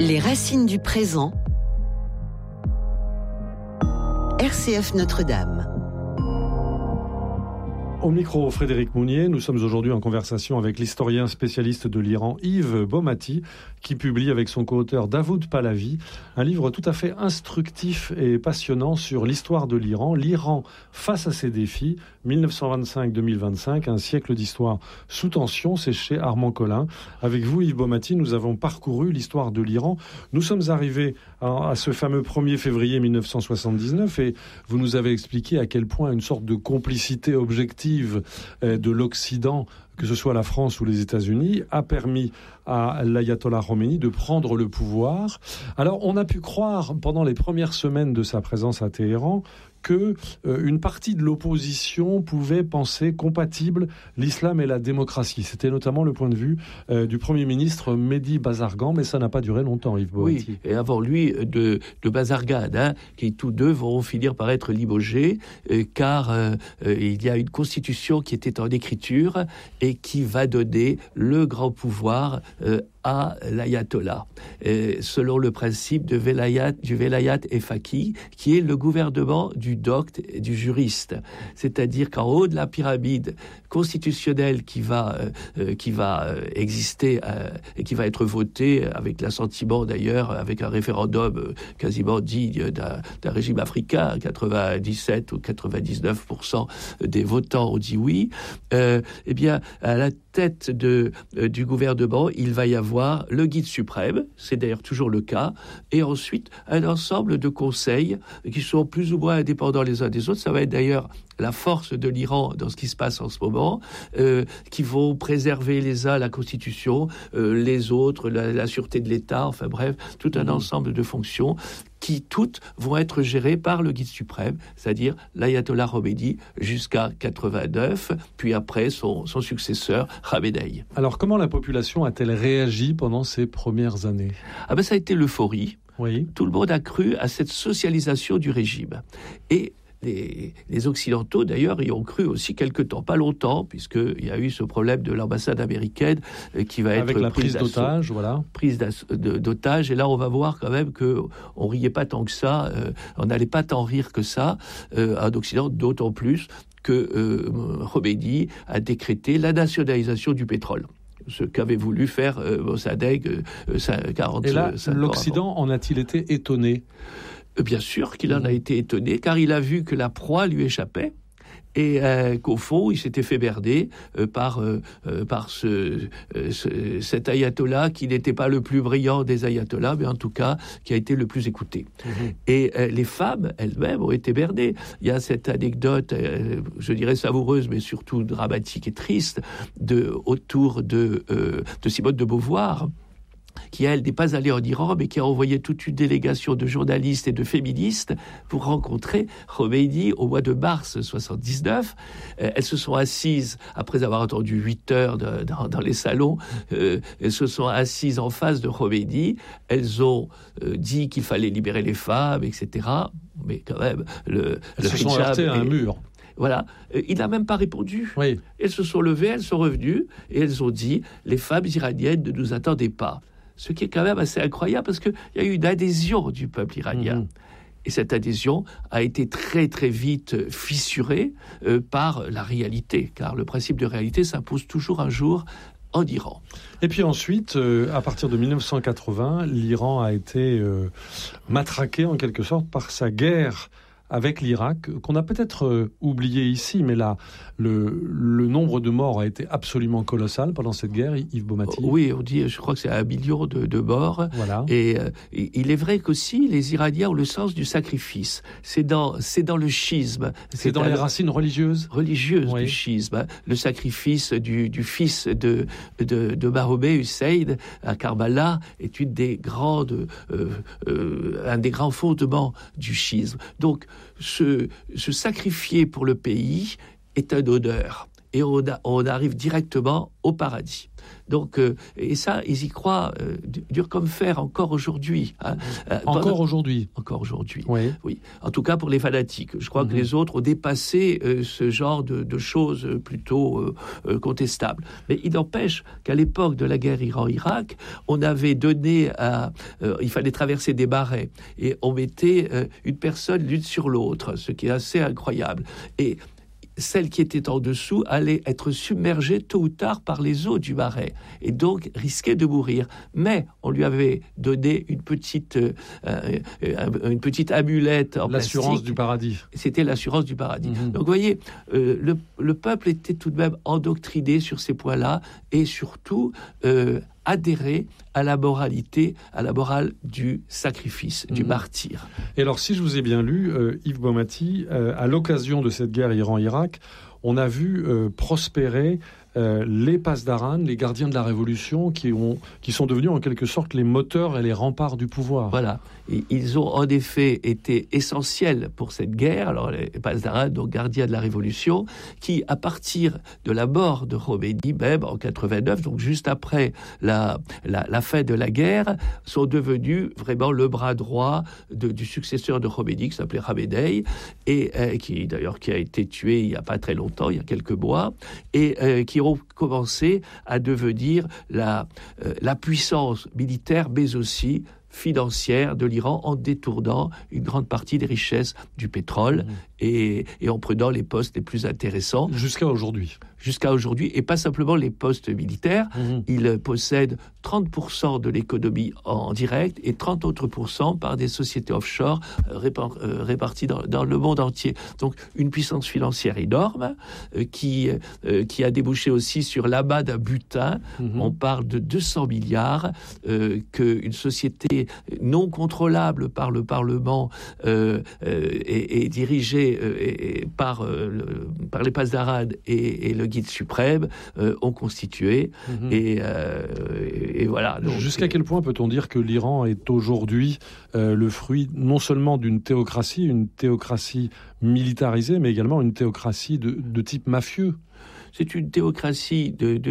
Les racines du présent. RCF Notre-Dame. Au micro, Frédéric Mounier, nous sommes aujourd'hui en conversation avec l'historien spécialiste de l'Iran, Yves Bommati, qui publie avec son co-auteur Davoud Pahlavi un livre tout à fait instructif et passionnant sur l'histoire de l'Iran. L'Iran face à ses défis, 1925-2025, un siècle d'histoire sous tension, c'est chez Armand Collin. Avec vous, Yves Bommati, nous avons parcouru l'histoire de l'Iran. Nous sommes arrivés à ce fameux 1er février 1979 et vous nous avez expliqué à quel point une sorte de complicité objective de l'Occident, que ce soit la France ou les États-Unis, a permis à l'ayatollah Khomeini de prendre le pouvoir. Alors, on a pu croire, pendant les premières semaines de sa présence à Téhéran, que une partie de l'opposition pouvait penser compatible l'islam et la démocratie. C'était notamment le point de vue du Premier ministre Mehdi Bazargan, mais ça n'a pas duré longtemps, Yves Bommati. Oui, et avant lui, de Bazargan, qui tous deux vont finir par être limogés, car il y a une constitution qui était en écriture et qui va donner le grand pouvoir à l'ayatollah, selon le principe du velayat et faqih, qui est le gouvernement du docte et du juriste. C'est-à-dire qu'en haut de la pyramide constitutionnelle qui va exister et qui va être votée avec l'assentiment d'ailleurs, avec un référendum quasiment digne d'un régime africain, 97 ou 99% des votants ont dit oui, eh bien, à la tête du gouvernement, il va y avoir le guide suprême, c'est d'ailleurs toujours le cas, et ensuite un ensemble de conseils qui sont plus ou moins indépendants les uns des autres. Ça va être d'ailleurs la force de l'Iran dans ce qui se passe en ce moment, qui vont préserver les uns la Constitution, les autres la sûreté de l'État, enfin bref, tout un ensemble de fonctions qui toutes vont être gérées par le guide suprême, c'est-à-dire l'ayatollah Khomeini jusqu'à 89, puis après son successeur Khamenei. Alors comment la population a-t-elle réagi pendant ces premières années ? Ça a été l'euphorie. Oui. Tout le monde a cru à cette socialisation du régime. Et les Occidentaux, d'ailleurs, y ont cru aussi quelque temps, pas longtemps, puisqu'il y a eu ce problème de l'ambassade américaine qui va être... Avec la prise d'otage, voilà. Prise d'otage, et là, on va voir quand même qu'on riait pas tant que ça, on n'allait pas tant rire que ça, en Occident, d'autant plus que Khomeini a décrété la nationalisation du pétrole. Ce qu'avait voulu faire Mossadegh 40 ans. Et là, l'Occident en a-t-il été étonné ? Bien sûr qu'il en a été étonné, car il a vu que la proie lui échappait et qu'au fond, il s'était fait berner par cet ayatollah qui n'était pas le plus brillant des ayatollahs, mais en tout cas qui a été le plus écouté. Et les femmes elles-mêmes ont été bernées. Il y a cette anecdote, je dirais savoureuse, mais surtout dramatique et triste, autour de Simone de Beauvoir, qui, elle, n'est pas allée en Iran, mais qui a envoyé toute une délégation de journalistes et de féministes pour rencontrer Khomeini au mois de mars 79. Elles se sont assises, après avoir attendu 8 heures dans les salons, elles se sont assises en face de Khomeini. Elles ont dit qu'il fallait libérer les femmes, etc. Mais quand même, elles se sont heurtées à un mur. Voilà, il n'a même pas répondu. Oui. Elles se sont levées, elles sont revenues, et elles ont dit « Les femmes iraniennes ne nous attendaient pas ». Ce qui est quand même assez incroyable, parce qu'il y a eu une adhésion du peuple iranien. Et cette adhésion a été très très vite fissurée par la réalité, car le principe de réalité s'impose toujours un jour en Iran. Et puis ensuite, à partir de 1980, l'Iran a été matraqué en quelque sorte par sa guerre avec l'Irak, qu'on a peut-être oublié ici, mais là, le nombre de morts a été absolument colossal pendant cette guerre, Yves Bommati. Oui, on dit, je crois que c'est 1 million de morts. Voilà. Et il est vrai qu'aussi, les Iraniens ont le sens du sacrifice. C'est dans le schisme. C'est dans les racines religieuses oui. Du schisme. Le sacrifice du fils de Mahomet, Hussein, à Karbala, est un des grands fondements du schisme. Donc, se sacrifier pour le pays est un honneur. et on arrive directement au paradis. Donc, et ça, ils y croient dur comme fer encore aujourd'hui. Hein. Encore aujourd'hui. Encore aujourd'hui. Oui. En tout cas pour les fanatiques. Je crois que les autres ont dépassé ce genre de choses plutôt contestables. Mais il n'empêche qu'à l'époque de la guerre Iran-Irak, on avait donné il fallait traverser des marais et on mettait une personne l'une sur l'autre, ce qui est assez incroyable. Et celle qui était en dessous allait être submergée tôt ou tard par les eaux du marais et donc risquait de mourir. Mais on lui avait donné une petite amulette en plastique. L'assurance du paradis. C'était l'assurance du paradis. Donc vous voyez, le peuple était tout de même endoctriné sur ces points-là et surtout adhérer à la moralité, à la morale du sacrifice, du martyr. Et alors, si je vous ai bien lu, Yves Baumati, à l'occasion de cette guerre Iran-Irak, on a vu prospérer les Pasdaran, les gardiens de la Révolution, qui sont devenus en quelque sorte les moteurs et les remparts du pouvoir. Voilà. Et ils ont en effet été essentiels pour cette guerre. Alors les Pasdaran, donc gardiens de la Révolution, qui à partir de la mort de Khomeini, même en 89, donc juste après la fin de la guerre, sont devenus vraiment le bras droit du successeur de Khomeini, qui s'appelait Khamenei, et qui a été tué il n'y a pas très longtemps, il y a quelques mois, et qui ont commencé à devenir la puissance militaire, mais aussi financière de l'Iran en détournant une grande partie des richesses du pétrole et en prenant les postes les plus intéressants. Jusqu'à aujourd'hui, et pas simplement les postes militaires. Ils possèdent 30% de l'économie en direct et 30 autres % par des sociétés offshore réparties dans le monde entier. Donc une puissance financière énorme qui a débouché aussi sur l'amas d'un butin. On parle de 200 milliards qu'une société non contrôlable par le Parlement est dirigée par les Pasdaran et le guide suprême ont constitué et voilà. Donc, jusqu'à quel point peut-on dire que l'Iran est aujourd'hui le fruit non seulement d'une théocratie, une théocratie militarisée, mais également une théocratie de type mafieux? C'est une théocratie de